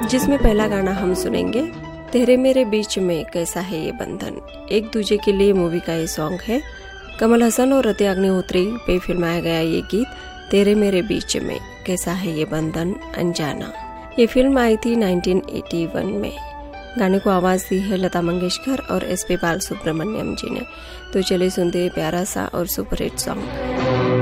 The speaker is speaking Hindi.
जिसमें पहला गाना हम सुनेंगे तेरे मेरे बीच में कैसा है ये बंधन। एक दूजे के लिए मूवी का ये सॉन्ग है। कमल हसन और रति अग्निहोत्री पे फिल्माया गया ये गीत तेरे मेरे बीच में कैसा है ये बंधन अनजाना। ये फिल्म आई थी 1981 में। गाने को आवाज दी है लता मंगेशकर और एसपी बालसुब्रमण्यम जी ने। तो चलिए सुनते हैं प्यारा सा और सुपरहिट सॉन्ग।